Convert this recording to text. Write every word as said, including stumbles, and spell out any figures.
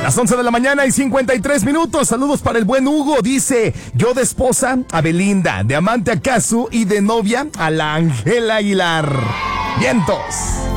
Las once de la mañana y cincuenta y tres minutos. Saludos para el buen Hugo. Dice, yo de esposa a Belinda, de amante a Casu y de novia a la Ángela Aguilar. Vientos.